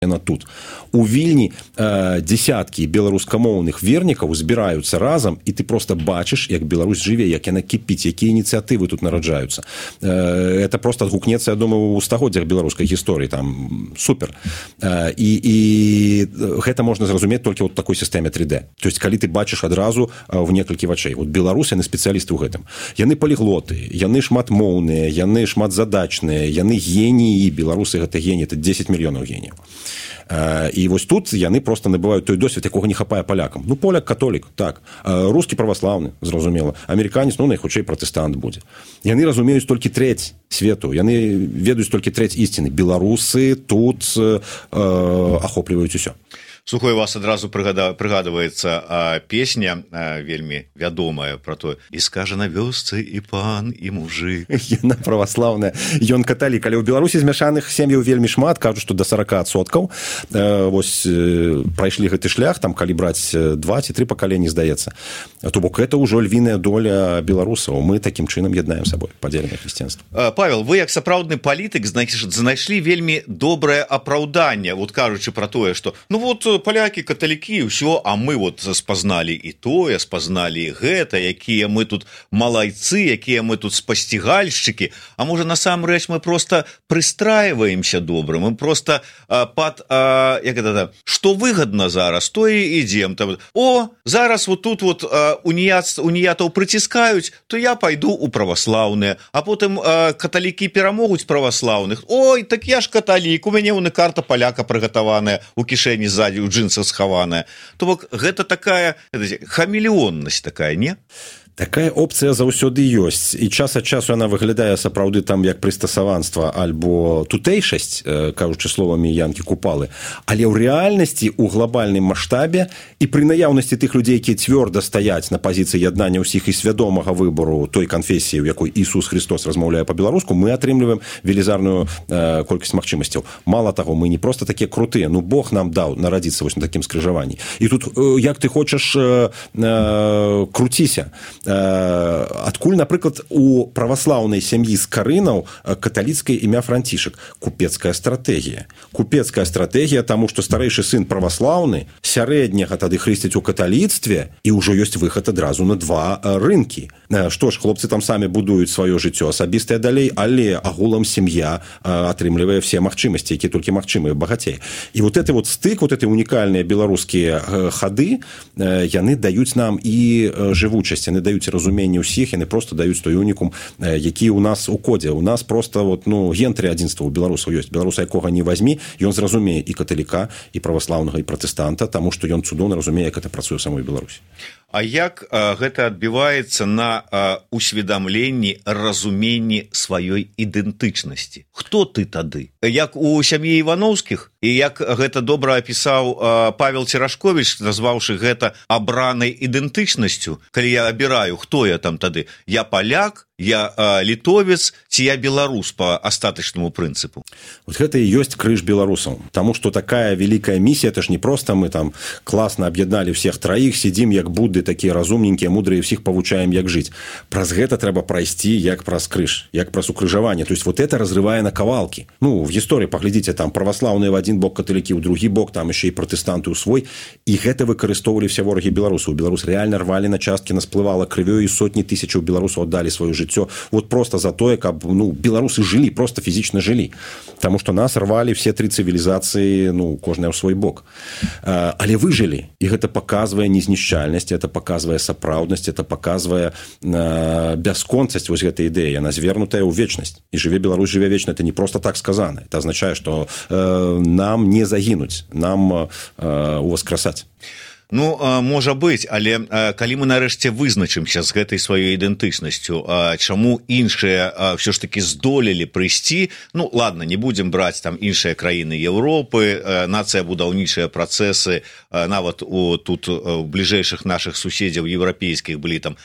яна тут. У Вільні десяткі беларускамоўных вернікаў збіраюцца разам, і ты просто бачыш, як Беларусь жыве, як яна кіпіць, якія ініцыятывы тут нараджаюцца. Это просто адгукнецца, я думаю, у стагоддзях беларускай гісторыі. Там супер. І гэта можна зразумець толькі ў такой сістэме 3D. То есть, калі ты бачыш адразу в некалькі вачэй. Вот Беларусь, яны спецыялісты ў гэтым. Яны паліглоты, яны шматмоўныя, яны шматзадачныя, яны геніі. Беларусы гэта геніі, это 10 мільёнаў геніяў. І вось тут яны просто набываюць той досвед, якога не хапае палякам. Ну, поляк католік, так. Рускі праваслаўны, зразумела. Амерыканец, ну, найхутчэй пратэстант будзе. Яны разумеюць толькі трэць свету. Яны ведаюць толькі трэць ісціны. Беларусы тут ахопліваюць усё. Слухай, у вас адразу прыгадваецца песня вельмі вядомая про то: «І скажа на вёсцы і пан, і мужик». Яна праваслаўная. Ён каталік. Але ў Беларусі змяшаных сем'яў вельмі шмат. Кажуць, што до 40%. Вось прайшлі гэты шлях, там, калі браць 2 ці 3 пакаленні, здаецца. То бок, гэта ўжо львіная доля беларусаў. Мы такім чынам яднаем сабой падзеленае хрысціянства. Павел, вы як сапраўдны палітык знайшлі вельмі добрае апраўданне, вот кажучы про тое, што ну вот палякі, каталікі, ўсё, а мы вот спазналі і тое, спазналі і гэта, якія мы тут малайцы, якія мы тут спасцігальшчыкі. А можа, насамрэч, мы просто прыстраиваемся добра, мы просто што выгадна зараз, то і ідзем. О, зараз вот тут вот уніятаў прыціскаюць, то я пайду у праваслаўныя, а потым каталікі перамогуць праваслаўных. Ой, так я ж каталік, у мяне карта паляка прыгатаваная у кішэні ззаді, у джинсах схаваная. То бок, гэта такая хамелеоннасць такая, не? Такая опцыя заўсёды ёсць, і час ад часу яна выглядае сапраўды там як прыстасаванства альбо тутэйшасць, кажучы словамі Янкі Купалы, але ў рэальнасці, у глобальным маштабе і пры наяўнасці тых людзей, якія цвёрда стаяць на пазіцыі яднання ўсіх і свядомага выбору той канфесіі, у якой Ісус Христос размаўляе па-беларуску, мы атрымліваем велізарную колькасць магчымасцяў. Мала таго, мы не проста такія крутыя, ну Бог нам даў нарадзіцца вось на такім скрыжаванні. І тут, як ты хочаш, круціся. Адкуль, напрыклад, у праваслаўнай сям'і з карынаў каталіцкае імя Францішак? Купецкая стратэгія. Купецкая стратэгія, таму што старэйшы сын праваслаўны, сярэдняга тады хрысціць у каталіцтве, і ўжо ёсць выхад адразу на 2 рынкі. Што ж, хлопцы там самі будуюць сваё жыццё асабістае далей, але агулам сям'я атрымлівае все магчымасці, якія толькі магчымыя, багацей. І вот гэты вот стык, вот эти унікальныя беларускія хады, яны даюць нам і жывучасць, яны даюць разуменне ўсіх, яны просто даюць той унікум, які ў нас у кодзе. У нас просто вот, ну, ген триадзінства ў беларусаў ёсць. Беларуса якога не вазьмі, ён зразумее і каталіка, і праваслаўнага, і пратэстанта, таму што ён цудоўна разумее, як гэта працуе ў самой Беларусі. А як гэта адбіваецца на усведамленні, разуменні сваёй ідэнтычнасці? Хто ты тады? Як у сям'і Івановскіх? І як гэта добра апісаў Павел Церашковіч, назваўшы гэта абранай ідэнтычнасцю, калі я абіраю, хто я там тады? Я паляк, я літовец, ці я беларус по астатачнаму прынцыпу? Вот гэта і ёсць крыж беларусаў. Таму што такая вялікая місія, это ж не проста мы там класна аб'ядналі всех траіх, сидзім як Будды, такія разумненькія, мудрыя, всіх павучаем, як жыць. Праз гэта трэба прайсці як праз крыж, як праз укрыжаванне. То есть вот это разрывае на кавалкі. Ну, в гісторыі паглядзіце, там праваслаўныя в один бок, каталікі ў другі бок, там яшчэ і пратэстанты ў свой. І гэта выкарыстоўвалі все ворагі беларусаў. Беларус реально рвалі на часткі, насплывала крывёй, і сотні тысячаў беларусаў аддалі сваё жыццё. Вот просто за тое, каб, ну, беларусы жылі, просто фізічна жылі. Таму што нас рвалі все 3 цывілізацыі, ну, кожная ў свой бок. Але выжылі. І гэта паказвае незнішчальнасць, это паказвае сапраўднасць, это паказвае бясконцасць вось гэтай ідэі. Яна звернутая ў вечнасць. І жыве Беларусь, жыве вечна. Это не просто так сказано. Это означае, што нам не загінуць, нам уваскрасаць. Ну, можа быць, але калі мы нарэшце вызначымся з гэтай сваёй ідэнтычнасцю, чаму іншыя ўсё ж такі здолелі прыйсці, ну, ладно, не будзем браць там іншыя краіны Еўропы, нацыя-будаўнічыя працэсы, нават тут у бліжэйшых нашых суседзяў еўрапейскіх былі там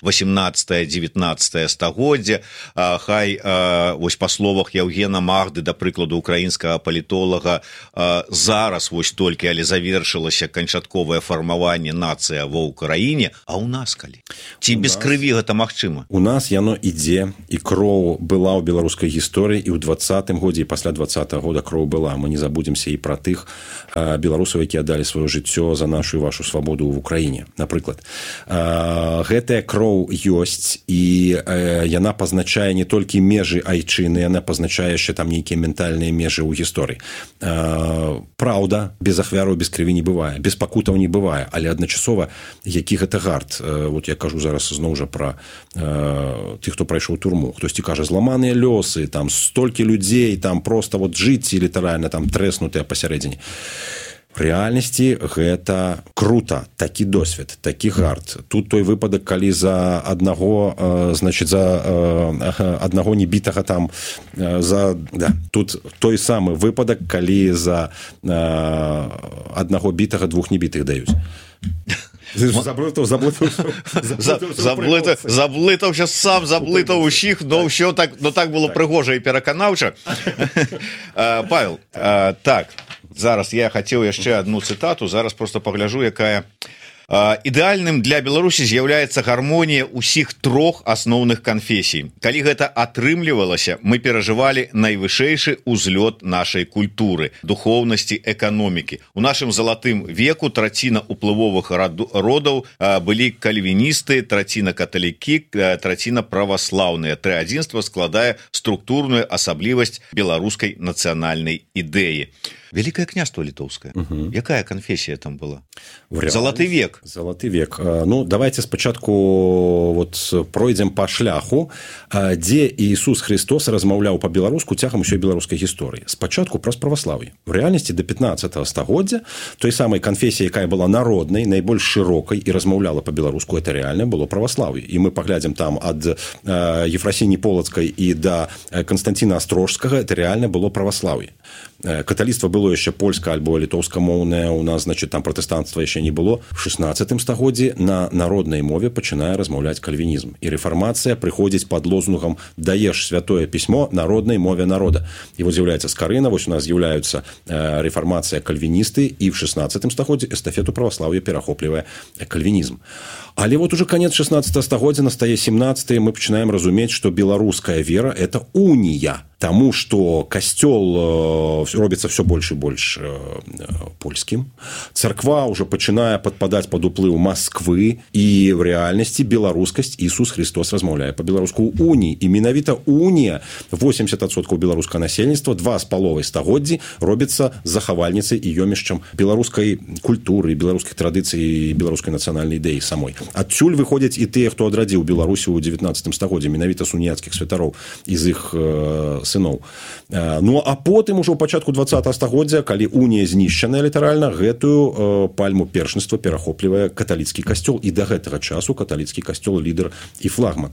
18-19 стагоддзе, хай вось па словах Яўгена Магды, да прыкладу, украінскага палітолага, зараз вось толькі, але завершылася канчатковае фармаванне захаванне нацыя ва ўкраіне, а ў нас калі? Ці без крыві гэта магчыма? У нас яно ідзе, і кроў была ў беларускай гісторыі, і ў 20-м годзе, і пасля 20-го года кроў была. Мы не забудземся і пра тых беларусаў, якія аддалі сваё жыццё за нашу і вашу свабоду ў Украіне. Напрыклад, гэтая кроў ёсць, і яна пазначае не толькі межы айчыны, яна пазначае яшчэ там нейкія ментальныя межы ў гісторыі. Праўда, без ахвяраў, без крыві не бывае, без пакутаў не бывае, але адначасова які гэта гарт. Вот я кажу зараз зноў жа пра тых, хто прайшоў турму. Хтосьці кажа, зламаныя лёсы, там столькі людзей, там проста вот жыцці літаральна там трэснутыя пасярэдзіне. В рэальнасці гэта круто, такі досвед, такі гарт. Тут той выпадак, калі за аднаго, значит, за аднаго небітага там, тут той самы выпадак, калі за аднаго бітага двух небітых даюць. Заблытаўся сам, заблытаў усіх, но ўсё так, но так было прыгожа і пераканаўча. Павел, так, зараз я хацеў яшчэ одну цытату, зараз просто пагляжу, якая. Ідэальным для Беларусі з'яўляецца гармонія ўсіх трох асноўных канфесій. Калі гэта атрымлівалася, мы перажывалі найвышэйшы ўзлёт нашай культуры, духоўнасці, эканомікі. У нашым залатым веку траціна уплывовых родаў былі кальвіністы, траціна каталікі, траціна праваслаўныя. Тры адзінства складае структурную асаблівасць беларускай нацыянальнай ідэі. Вялікае княства літоўскае. Якая канфесія там была? Залаты век. Залаты век. Ну, давайте спачатку вот пройдзем па шляху, дзе Ісус Христос размаўляў па-беларуску цягам усёй беларускай гісторыі. Спачатку праз праваслаўе. В рэальнасці до 15 стагоддзя той самай канфесіі, якая была народнай, найбольш шырокай і размаўляла па-беларуску, это рэальна было праваслаўе. І мы паглядзім там ад Ефрасіні Полацкай і да Канстанціна Астрожскага, это рэальна было праваслаўе. Каталіцтва было яшчэ польска альбо літоўскамоўнае, у нас, значит, там пратэстанцтва яшчэ не было. В 16 стагоддзі на народнай мове пачынае размаўляць кальвінізм. І рэфармацыя прыходзіць пад лозунгам «Даеш святое пісьмо народнай мове народа». І вот з'яўляецца Скарына, вось у нас з'яўляюцца рэфармацыя кальвіністы, і в 16 стагоддзі эстафету праваслаўя перахоплівае кальвінізм. Але вот уже конец 16 стагоддзя, настае 17, мы пачынаем разумець, што беларуская вера – это унія. Таму, што касцёл робіцца все больш і больш польскім. Царква ўжо пачынае падпадаць пад уплыў Масквы, і в рэальнасці беларускасць Ісус Христос размаўляе па-беларуску ў уніі. І менавіта унія, 80% беларускага насельніцтва, 2,5 стагоддзі робіцца захавальніцай і ёмішчам беларускай культуры, беларускіх традыцый і беларускай нацыянальнай ідэі самой. Адсюль выходзяць і тыя, хто адрадзіў Беларусі ў 19 стагоддзі, менавіта суніяцкіх святароў і з іх сыноў. Ну, а потым ужо ў пачатку 20 стагоддзя, калі унія знішчаная літаральна, гэтую пальму першынства перахоплівае каталіцкі касцёл, і да гэтага часу каталіцкі касцёл лідар і флагман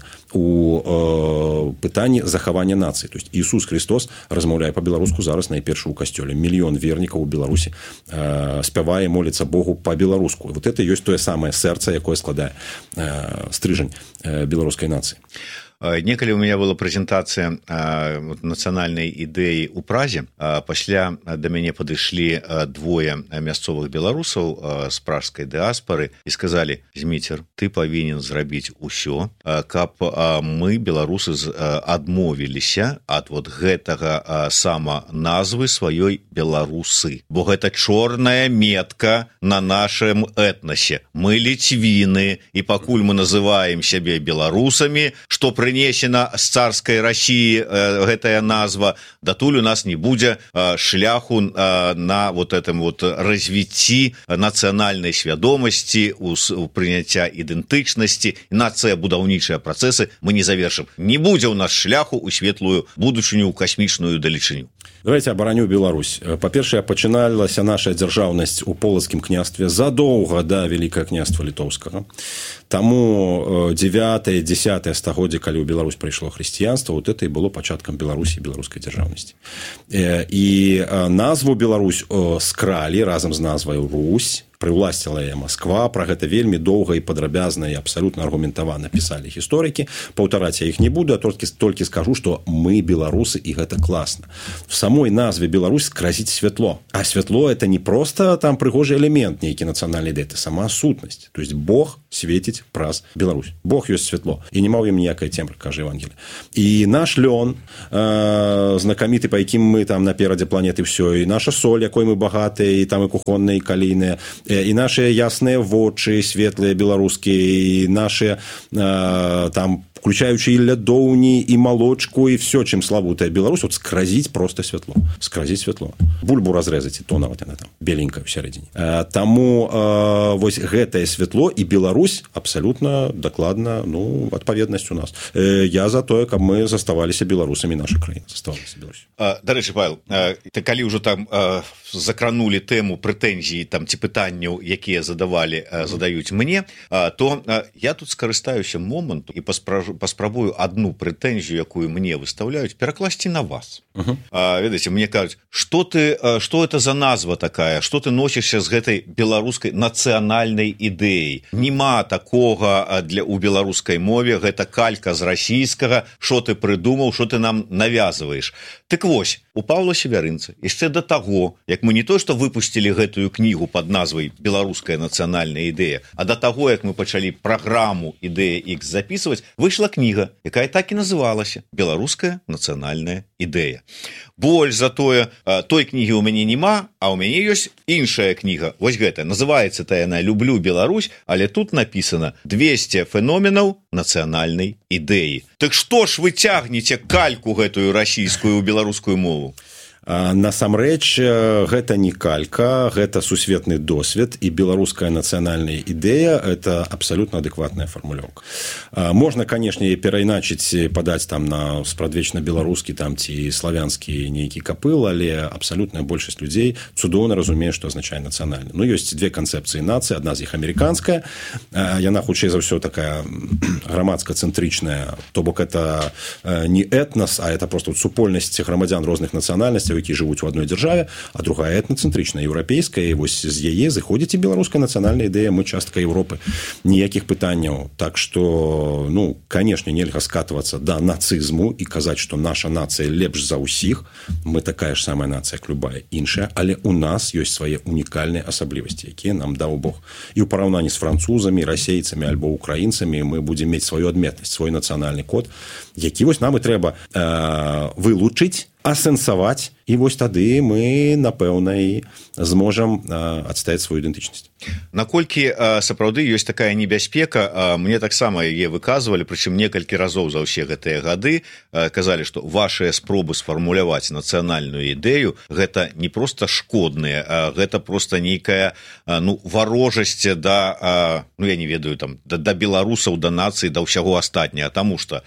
у пытанні захавання нацыі. То есть Ісус Христос размаўляе па-беларуску зараз найперш у касцёле. Мільён вернікаў у Беларусі спявае, моліцца Богу па-беларуску. Вот это ёсць тое самае сэрца, якое складае стрыжань беларускай нацыі. Некалі у меня была прэзентацыя нацыянальнай ідэі ў Празе. Пасля да мяне падышлі двое мясцовых беларусаў з пражскай дыаспары і сказалі: Зміцер, ты павінен зрабіць усё, каб мы, беларусы, адмовіліся ад вот гэтага сама назвы сваёй беларусы. Бо гэта чорная метка на нашым этнасе. Мы ліцвіны, і пакуль мы называем сябе беларусамі, што прынесена з царскай Расіі гэтая назва, датуль у нас не будзе шляху на вот этом вот развіцці нацыянальнай свядомасці, у прыняцця ідэнтычнасці, нацыя-будаўнічыя працэсы мы не завершым. Не будзе ў нас шляху ў светлую будучыню, ў касмічную далечыню. Давайте абараню Беларусь. Па-першае, пачыналася наша дзяржаўнасць у полацкім княстве задоўга да Вялікага княства літоўскага. Таму 9-10 стагоддзе, калі ў Беларусь прыйшло хрысціянства, вот это і было пачаткам Беларусі, беларускай дзяржаўнасці. І назву Беларусь скралі разам з назвай Русь прыўласціла яе Масква. Пра гэта вельмі доўга і падрабязна і абсалютна аргументавана пісалі гісторыкі. Паўтараць я іх не буду, а толькі скажу, што мы беларусы, і гэта класна. В самой назве Беларусь скразіць святло. А святло это не просто там прыгожы элемент нейкі нацыянальнай ідэі, это сама сутнасць. То есть Бог свеціць праз Беларусь. Бог ёсць святло. І нема ў ім ніякай цемры, кажа Евангелие. І наш лён знакаміты, па якім мы там наперадзе планеты все, і наша соль, якой мы багатыя, і там і кухонныя, і калійныя, і нашыя ясныя вочы, светлыя беларускія, і нашыя там включаючи і лядоўні, і малочку, і все, чым славутая Беларусь, вот скразіць просто святло. Скразіць святло. Бульбу разрэзаць, і то нават яна там беленькая ў сярэдзіне. Таму вось гэтае святло і Беларусь абсалютна дакладна, ну, адпаведнасць у нас. Я за тое, каб мы заставаліся беларусамі, наша краіна заставалася Беларусь. Дарэчы, Павел, калі ўжо там закранули тэму прэтэнзій там ці пытанняў, якія задаюць мне, то я тут скарыстаюся моманту і паспрабую одну прэтэнзію, якую мне выставляюць, перакласці на вас. Ведаеце, мне кажуць, что это за назва такая, что ты носішся з гэтай беларускай нацыянальнай ідэяй. Нема такога у беларускай мове, гэта калька з расійскага, что ты прыдумаў, что ты нам навязываеш. Так вось, у Павла Севярынца яшчэ да таго, як мы не то што выпусцілі гэтую кнігу под назвай «Беларуская нацыянальная ідэя», а да таго, як мы пачалі праграму «Ідэя X» записываць, выйшла кніга, якая так і называлася «Беларуская нацыянальная ідэя». Больш за тое, той кнігі ў мяне няма, а ў мяне ёсць іншая кніга. Вось гэта, называецца яна «Люблю Беларусь», але тут написано 200 феноменаў нацыянальнай ідэі. Так што ж вы цягнеце кальку гэтую расійскую ў беларускую мову? Насамрэч, гэта не калька, гэта сусветны досвед, і беларуская нацыянальная ідэя – это абсалютна адэкватная фармулёўка. Можна, канешне, перайначыць, падаць там на спрадвечна беларускі там ці славянскі нейкі капыл, але абсалютная большасць людзей цудоўна разумее, што азначае нацыянальна. Ну, ёсць две канцэпцыі нацыі, адна з іх амерыканская, яна хутчэй за ўсё такая грамадска-цэнтрычная, то бок это не этнос, а это просто супольнасць грамадзян розных нацыянальнасцей, які жывуць у адной дзяржаве, а другая этнацэнтрычная, еўрапейская, і вось з яе зыходзіць і беларуская нацыянальная ідэя, мы частка Еўропы, ніякіх пытанняў. Так што, ну, канешне, нельга скатвацца да нацызму і казаць, што наша нацыя лепш за ўсіх, мы такая ж самая нацыя, як любая іншая, але у нас ёсць свае унікальныя асаблівасці, якія нам даў Бог. І ў параўнанні з французамі, расейцамі альбо украінцамі мы будзем мець сваю адметнасць, свой нацыянальны код, які вось нам і трэба вылучыць, асэнсаваць, і вось тады мы, напэўна, і зможам адстаяць сваю ідэнтычнасць. Наколькі сапраўды ёсць такая небяспека, мне таксама яе выказвалі, прычым некалькі разоў за ўсе гэтыя гады, казалі, што вашыя спробы сфармуляваць нацыянальную ідэю гэта не проста шкодныя, а гэта проста нейкая, ну, варожасць да, ну, я не ведаю, там, да беларусаў, да нацыі, да ўсяго астатняга, таму што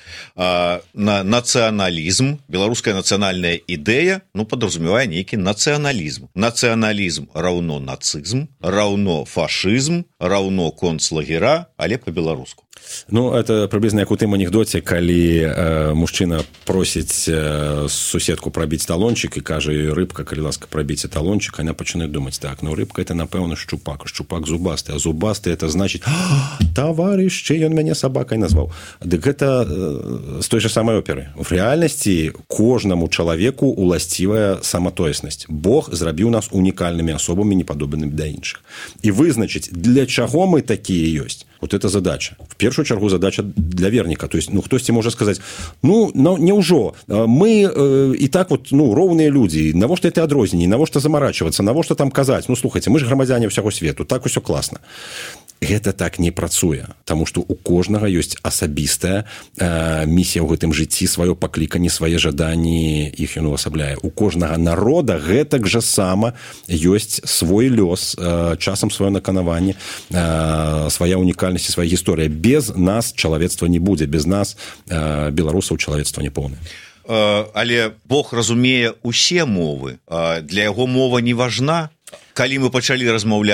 нацыяналізм, беларуская нацыянальная ідэя, ну, подразумевае нейкі нацыяналізм. Нацыяналізм раўно нацызм, раўно фашызм, раўно концлагера, але по-беларуску. Ну, это приблизно як у тым анекдоце, калі мужчына просіць суседку прабіць талончик і кажа, рыбка, калі ласка, прабіце талончик, она пачынае думаць, так, ну, рыбка это, напэўна, шчупак зубасты, а зубасты это значит, таварыш, ён мяне сабакай назваў. Дык гэта з той же самай оперы. В рэальнасці кожнаму чалавеку уласцівая саматоеснасць. Бог зрабіў нас унікальнымі асобамі, непадобнымі да іншых. І вызначыць, для чаго мы такія ёсць. Вот это задача. В першую чаргу задача для верніка. То есть, ну, хтосьці можа сказаць, ну, няўжо, мы і так вот, ну, роўныя людзі, навошта это адрозненні, навошта замарачвацца, навошта там казаць, ну, слухайце, мы ж грамадзяне ўсяго свету, так усё класна. Гэта так не працуе, таму што у кожнага ёсць асабістая місія ў гэтым жыцці, сваё пакліканне, свае жаданні, іх ён увасабляе. У кожнага народа гэтак жа сама ёсць свой лёс, часам сваё наканаванне, свая унікальнасць і свая гісторыя. Без нас чалавецтва не будзе, без нас беларусаў чалавецтва не поўнае. Але Бог разумее усе мовы, для яго мова не важна. Калі мы пачалі размаўляць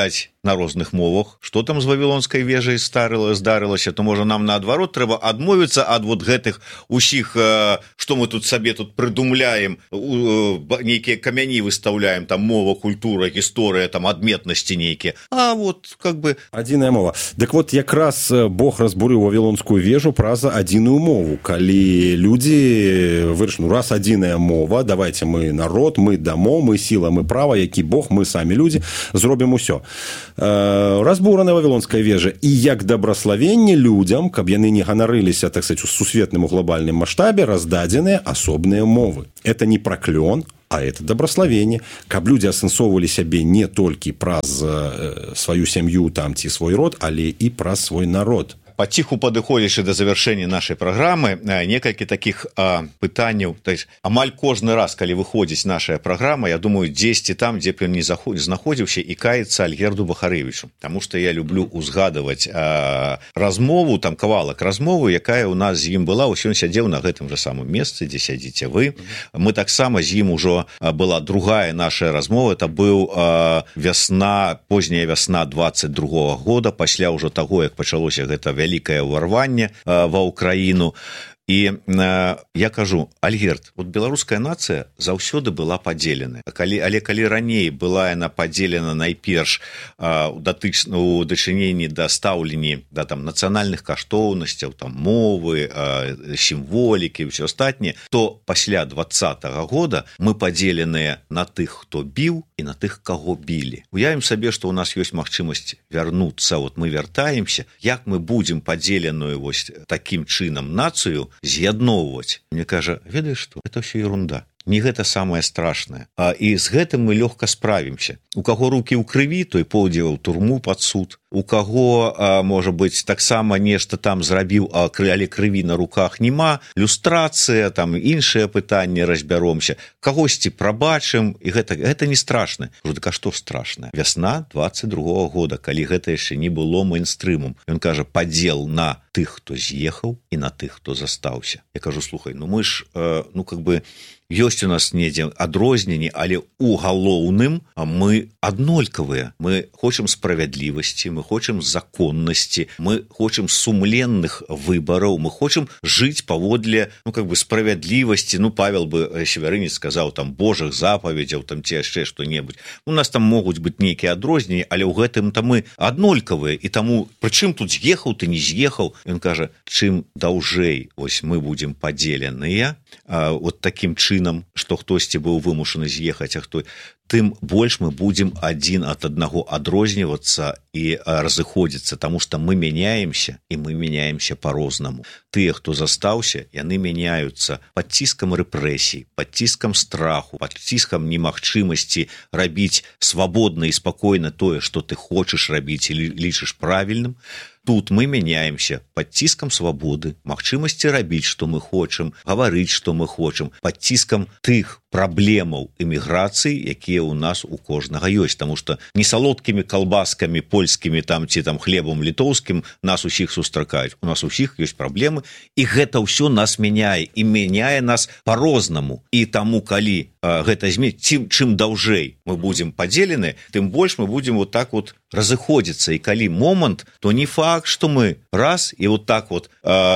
на розных мовах, что там з вавілонскай вежай здарылася, то можа нам наадварот трэба адмовіцца ад вот гэтых усіх, што мы тут сабе тут прыдумляем, нейкія камяні выстаўляем, там мова, культура, гісторыя, там адметнасці нейкія, а вот как бы адзіная мова. Дык вот якраз Бог разбурыў вавілонскую вежу праз адзіную мову, калі людзі вырашылі, раз адзіная мова, давайте мы народ, мы дамо, мы сіла, мы права, які Бог, мы самі людзі зробім усё. Разбураная вавілонская вежа і як дабраславенне людзям, каб яны не ганарыліся, так сказать, у сусветным, у глобальным маштабе, раздадзеныя асобныя мовы. Это не праклён, а это дабраславенне, каб людзі асэнсоўвалі сябе не толькі праз сваю сям'ю там ці свой род, але і праз свой народ. Паціху падыходзячы да завяршэння нашай праграмы, некалькі такіх пытанняў, то есть амаль кожны раз, калі выходзіць наша праграма, я думаю, дзесьці там, дзе б ён не знаходзіўся, і каецца Альгерду Бахарэвічу, таму што я люблю узгадваць размову, там кавалак размовы, якая ў нас з ім была, ось ён сядзеў на гэтым жа самым месцы, дзе сядзіце вы. Мы таксама з ім ужо была другая наша размова, это быў позняя вясна 22-го года, пасля ўжо таго, як пачалося гэта вялікае ўварванне ва ўкраіну. І я кажу, Альгерд, вот беларуская нацыя заўсёды была падзеленая, але калі раней была яна падзелена найперш у дачыненні да стаўленні да там нацыянальных каштоўнасцяў, там мовы, сімволікі і ўсё астатняе, то пасля 20-го года мы падзеленыя на тых, хто біў, і на тых, каго білі. Уявім сабе, што ў нас ёсць магчымасць вярнуцца, вот мы вяртаемся, як мы будзем падзеленую вось такім чынам нацыю з'ядноўваць. Мне кажа, ведаеш што, это ўсё ерунда. Не гэта самае страшнае. І з гэтым мы лёгка справімся. У каго рукі ў крыві, той пойдзе ў турму пад суд. У каго, можа быць, таксама нешта там зрабіў, але крыві на руках няма, люстрацыя, там іншыя пытанні разбяромся. Кагосьці прабачым, і гэта не страшна. Кажу, так а што страшнае? Вясна 22-го года, калі гэта яшчэ не было мейнстрымом. Ён кажа, падзел на тых, хто з'ехаў, і на тых, хто застаўся. Я кажу, слухай, ну мы ж, ёсць у нас недзе адрозненні, але у галоўным мы аднолькавыя. Мы хочам справядлівасці, мы хочам законнасці, мы хочам сумленных выбараў, мы хочам жыць паводле, справядлівасці. Павел бы Севярынец сказаў, там, Божых запаведзяў, там, ці яшчэ што-небудзь. У нас там могуць быць нейкія адрозненні, але ў гэтым-то мы аднолькавыя, і таму, прычым тут з'ехаў, ты не з'ехаў. Ён кажа, чым даўжэй вось мы будзем падзеленыя, вот такім чынам, што хтосьці быў вымушаны з'ехаць, а хто, тым больш мы будзем адзін ад аднаго адрознівацца і разыходзіцца, таму што мы мяняемся, і мы мяняемся па-рознаму. Тыя, хто застаўся, яны мяняюцца пад ціскам рэпрэсій, пад ціскам страху, пад ціскам немагчымасці рабіць свабодна і спакойна тое, што ты хочаш рабіць і лічыш правільным. Тут мы мяняемся пад ціскам свабоды, магчымасці рабіць, што мы хочам, гаварыць, што мы хочам, пад ціскам тых праблемаў эміграцыі, якія ў нас у кожнага ёсць, таму што не салодкімі калбаскамі польскімі там ці там хлебам літоўскім нас усіх сустракаюць. У нас усіх ёсць праблемы, і гэта ўсё нас мяняе, і мяняе нас па-рознаму. І таму, калі гэта зменіць, чым даўжэй мы будзем падзелены, тым больш мы будзем вот так вот разыходзіцца. І калі момант, то не факт, што мы раз і вот так вот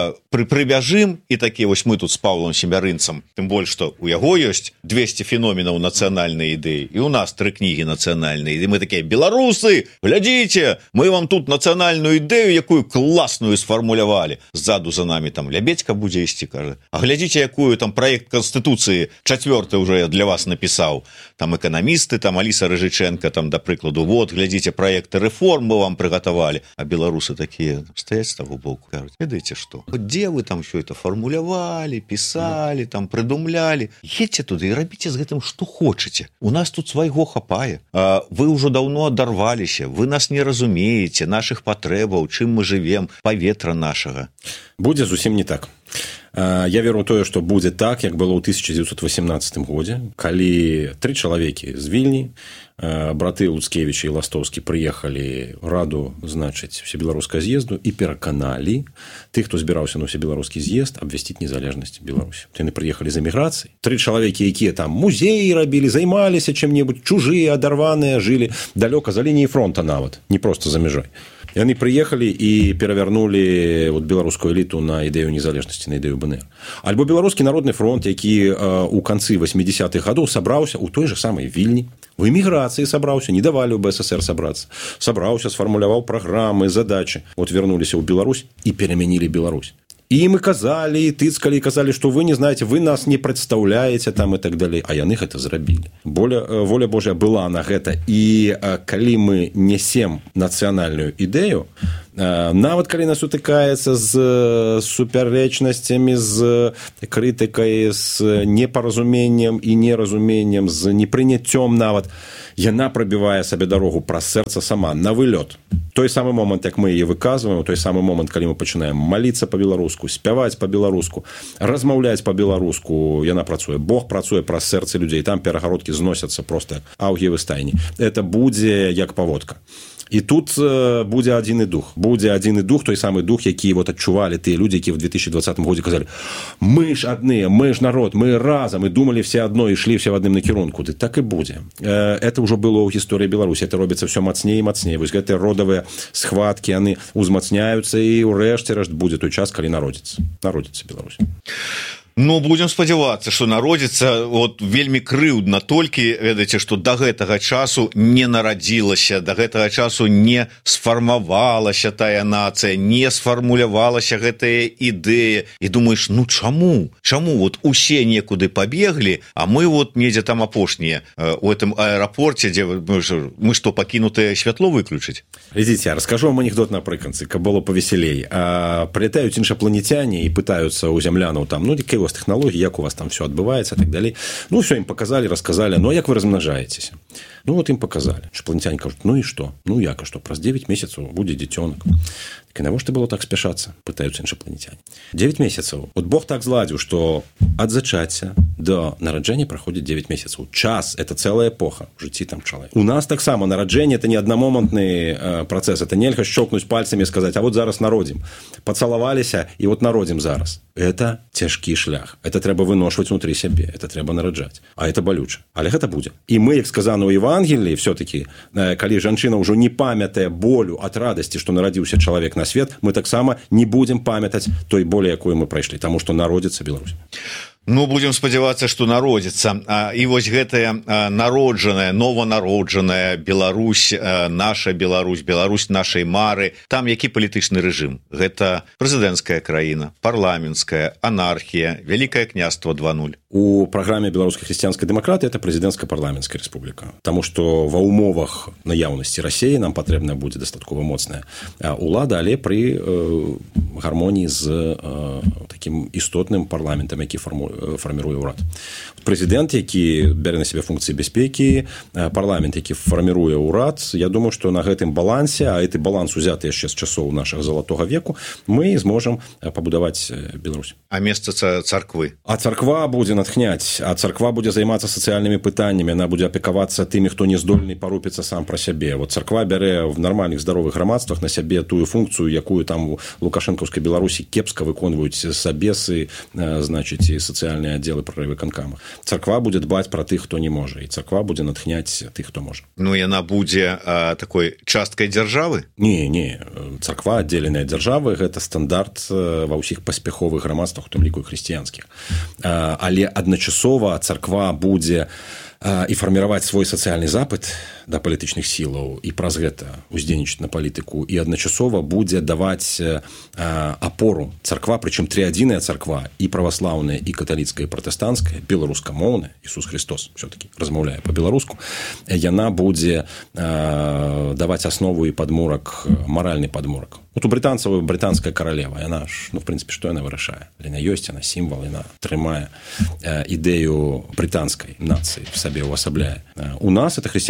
прыбяжым, і такія вось мы тут з Паўлам Семярынцам, тым больш, што у яго ёсць 200 феноменаў нацыянальнай ідэі, і у нас 3 кнігі нацыянальнай ідэі. Мы такія, беларусы, глядзіце, мы вам тут нацыянальную ідэю, якую класную сфармулявалі. Ззаду за нами там Лябедька будзе ісці, кажа, а глядзіце, якую там праект Канстытуцыі 4-й уже я для вас напісаў. Там эканамісты, там Аліса Рыжыченко, там, да прыкладу, вот, глядзіце, праекты рэформ мы вам прыгатавалі. А беларусы такія стаяць з таго боку, кажуць, ведаеце што? Дзе вы там все это фармулявалі, пісалі, там прыдумлялі? Едьце туды і рабіце з гэтым што хочаце. У нас тут свайго хапае. Вы ўжо даўно адарваліся, вы нас не разумееце, нашых патрэбаў, чым мы жывем, паветра нашага. Будзе зусім не так. Я веру ў тое, што будзе так, як было ў 1918 годзе, калі 3 чалавекі з Вільні, браты Луцкевіча і Ластоўскі прыехалі раду, значыць, всебеларускага з'езду і пераканалі тых, хто збіраўся на всебеларускі з'езд, абвясціць незалежнасць Беларусі. Яны прыехалі з эміграцыі. 3 чалавекі, якія там музеі рабілі, займаліся чым-небудзь, чужыя, адарваныя, жылі далёка за лініяй фронта нават, не проста за мяжой. Яны прыехалі і перавярнулі беларускую эліту на ідэю незалежнасці, на ідэю БНР. Альбо беларускі народны фронт, які ў канцы 80-х гадоў сабраўся ў той же самай Вільні, у эміграцыі сабраўся, не давалі ў БССР сабрацца. Сабраўся, сфармуляваў праграмы, задачы. Вярнуліся ў Беларусь і перамянілі Беларусь. І мы казалі, тыцкалі, казалі, што вы не знаеце, вы нас не прадстаўляеце там і так далей. А яны гэта зрабілі. Воля Божая была на гэта. І калі мы несем нацыянальную ідэю, нават калі нас сутыкаецца з супярэчнасцямі, з крытыкай, з непаразуменнем і неразуменнем, з непрыняццём нават, яна прабівае сабе дарогу праз сэрца сама, на вылёт. Той самы момант, як мы яе выказваем, той самы момант, калі мы пачынаем маліцца па-беларуску, спяваць па-беларуску, размаўляць па-беларуску, яна працуе. Бог працуе праз сэрцы людзей, там перагародкі зносяцца проста аўгіевы стайні. Это будзе як паводка. І тут будзе адзіны дух. Будзе адзіны дух, той самы дух, які адчувалі тыя людзі, які в 2020 годзе казалі: мы ж адныя, мы ж народ, мы разам, і думалі все адно, ішлі все в адным накірунку. Ды так і будзе. Это ўжо было ў гісторыі Беларусі. Это робіцца все мацней і мацней. Вось гэтыя родавыя схваткі, яны узмацняюцца, і ўрэшце рэшт будзе той час, калі народзіцца Беларусь. Ну, будем спадзявацца, што народзіцца вельмі крыўдна, толькі, ведаеце, што да гэтага часу не нарадзілася, да гэтага часу не сфармавалася тая нацыя, не сфармулявалася гэтая ідэя. І думаеш, ну чаму? Чаму усе некуды пабеглі, а мы недзе там апошнія у этом аэрапорце, дзе мы што, пакінутае святло выключыць? Глядзіце, я раскажу вам анекдот напрыканцы, каб было павесялей. Прылетаюць іншапланецяне і пытаюцца ў зямлянаў там, якія у вас тэхналогіі, як у вас там все адбываецца і так далей. Ну, все ім паказалі, расказалі, ну, як вы размнажаецеся? Ну, ім паказалі. Іншапланецяне кажуць, ну і што? Ну, як, а што? Праз 9 месяцаў будзе дзіцёнак. Так і навошта было так спяшацца? Пытаюцца іншапланецяне. 9 месяцаў. Бог так зладзіў, што ад зачацця до нараджэння праходзіць 9 месяцаў. Час – это цэлая эпоха ў жыцці там чалавека. У нас таксама нараджэнне – это не аднамомантны працэс. Это нельга шчокнуць пальцамі і сказаць, а зараз народзім. Пацалаваліся і народзім зараз. Это цяжкі шлях. Это трэба выношваць внутры сябе. Это трэба нараджаць. А это балюча. Але гэта будзе. І мы, як сказано ў Евангеліі, все-таки, калі жанчына ўжо не памятае болю ад радасці, што нарадзіўся чалавек на свет, мы таксама не будзем памятаць той болі, якую мы прайшлі, таму што народзіцца Беларусь. Ну, будем спадзявацца, што народзіцца. І вось гэтая народжаная, нованароджаная Беларусь, наша Беларусь, Беларусь нашай мары, там які палітычны рэжым? Гэта прэзідэнцкая краіна, парламенцкая, анархія, Вялікае княства 2.0. У праграме беларускай хрысціянскай дэмакратыі это прэзідэнцка-парламенцкая рэспубліка. Таму што ва ўмовах наяўнасці Расіі нам патрэбна будзе дастаткова моцная ўлада, але пры гармоніі з такім істотным парламентам, які фарміруе ўрад. Прэзідэнт, які бярэ на сябе функцыі бяспекі, парламент, які фарміруе ўрад, я думаю, што на гэтым балансе, а гэты баланс узяты яшчэ з часоў нашага залатога веку, мы зможам пабудаваць Беларусь. А месца царквы? А царква будзе натхняць, а царква будзе займацца сацыяльнымі пытаннямі, яна будзе апекавацца тымі, хто не здольны парупіцца сам пра сябе. Царква бярэ в нармальных здаровых грамадствах на сябе тую функцыю, якую там у лукашэнкаўскай Беларусі кепска выконваюць сабесы, значыць, і сацыяльныя аддзелы пры выканкамах. Царква будзе дбаць пра тых, хто не можа, і царква будзе натхняць тых, хто можа. Ну, яна будзе такой часткай дзяржавы? Не. Царква аддзеленая дзяржавы, гэта стандарт ва ўсіх паспяховых грамадствах, у тым ліку і хрысціянскіх. Але адначасова царква будзе і фарміраваць свой сацыяльны запыт да палітычных сілаў і праз гэта уздзейнічаць на палітыку, і адначасова будзе даваць апору. Царква, прычым трыадзіная царква, і праваслаўная, і каталіцкая, і пратэстанцкая, беларускамоўная, Ісус Христос все-таки размаўляе па-беларуску, яна будзе даваць аснову і падмурак, маральны падмурак. У брытанцаў брытанская каралева, яна ж, в прынцыпе, што яна вырашае? Яна ёсць, яна сімвал, яна трымае ідэю брытанскай нацыі в сабе ўвасабляе. У нас это хрысціянская царква.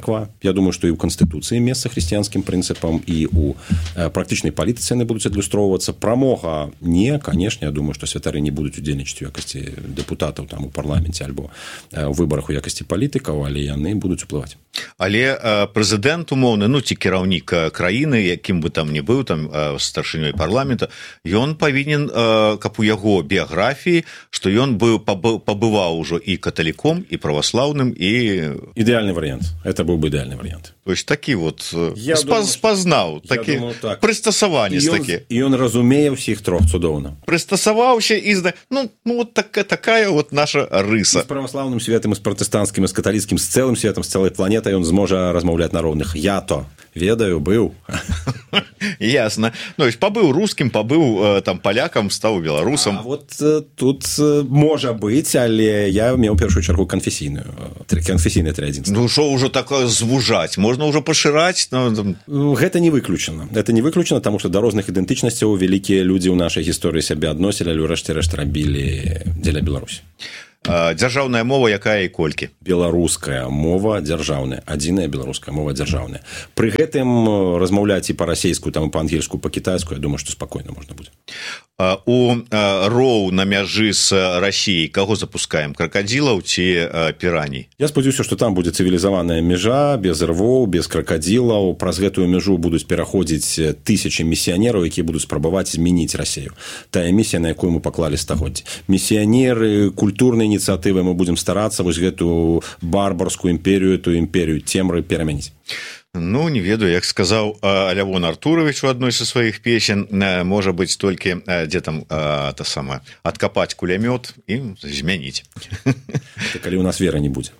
церква. Я думаю, што і ў канстытуцыі месца хрысціянскім прынцыпам, і ў практычнай палітыцы яны будуць адлюстроўвацца. Прамога не, канешне, я думаю, што святары не будуць удзельнічаць у якасці дэпутатаў там у парламенце альбо ў выбарах у якасці палітыкаў, але яны будуць уплываць. Але прэзідэнт умоўны, ну ці кіраўнік краіны, якім бы там не быў, там старшынёй парламента, ён павінен, каб у яго біяграфіі, што ён пабываў ужо і каталіком, і праваслаўным, і... Ідэальны варыянт. Это быў бы ідэальны варыянт. То есть такі вот спазнаў, такі прыстасаванец такі. І ён разумее ўсіх трох цудоўна. Прыстасаваўся і ну вот такая вот наша рыса. З праваслаўным светам, з пратэстанцкім, з каталіцкім, з цэлым светам, з цэлай планетай ён зможа размаўляць на роўных. Я то ведаю, быў. Ясно. Ну, есть пабыў рускім, пабыў там палякам, стаў беларусам. А вот тут можа быць, але я меў першую чаргу канфесійнае традзінства. Ну, што ўжо такое звужаць? Можна ўжо пашыраць? Гэта не выключана. Это не выключана, таму што да розных ідэнтычнасцяў вялікія людзі ў нашай гісторыі сябе адносілі, але ўрэшце-рэшт рабілі дзеля Беларусі. Дзяржаўная мова якая і колькі? Беларуская мова дзяржаўная, адзіная беларуская мова дзяржаўная. Пры гэтым размаўляць і па-расейску, там і па-ангельску, па-кітайску, я думаю, што спакойна можна будзе. У роў на мяжы з Расіяй каго запускаем? Кракадзілаў ці піраній? Я спадзяюся, што там будзе цывілізаваная мяжа, без рвоў, без кракадзілаў. Праз гэтую мяжу будуць пераходзіць тысячы місіянераў, якія будуць спрабаваць змяніць Расію. Тая місія, на якую мы паклалі стагоддзі. Місіянеры, культурныя ініцыятывы, мы будзем старацца вось гэтую барбарскую імперію, ту імперію цемры перамяніць. Ну, не ведаю, як сказаў Лявон Артурович у адной са сваіх песен, можа быць толькі дзе там адкапаць кулямёт і змяніць. Калі ў нас вера не будзе.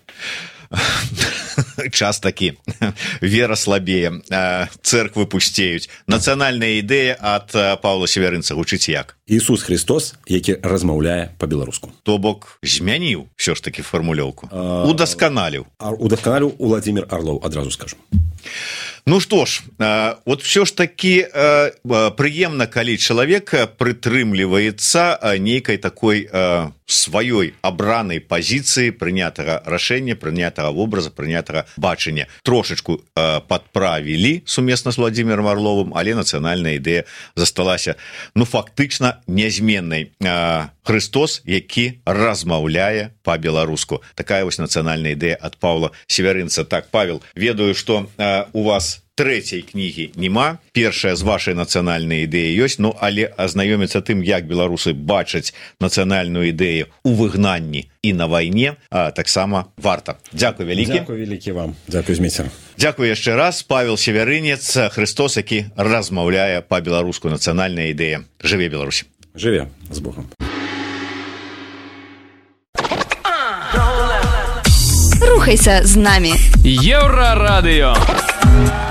Час такі. Вера слабее, церквы пусцеюць. Нацыянальная ідэя ад Паўла Севярынца гучыць як? Ісус Христос, які размаўляе па-беларуску. То бок змяніў ўсё ж такі фармулёўку. Удасканаліў. Удасканаліў Уладзімір Арлоў, адразу скажу. Ну што ж, вот все ж таки прыемна, калі чалавек прытрымліваецца нейкай такой сваёй абранай пазіцыі прынятага рашэння, прынятага вобраза, прынятага бачання. Трошачку падправілі сумесна з Владзімірам Арловым, але нацыянальная ідэя засталася, ну, фактычна нязменнай. Христос, які размаўляе па-беларуску. Такая вось нацыянальная ідэя ад Паўла Севярынца. Так, Павел, ведаю, што у вас трэцяй кнігі няма, першая з вашай нацыянальнай ідэі ёсць, ну, але азнаёміцца тым, як беларусы бачаць нацыянальную ідэю у выгнанні і на вайне, таксама варта. Дзякуй вялікі. Дзякуй вялікі вам. Дзякуй, змейцер. Дзякуй яшчэ раз. Павел Севярынец, Христос, які размаўляе па-беларуску, нацыянальная ідэя. Жыве Беларусь. Жыве. З Богом. Рухайся з намі. Еўрарадыё.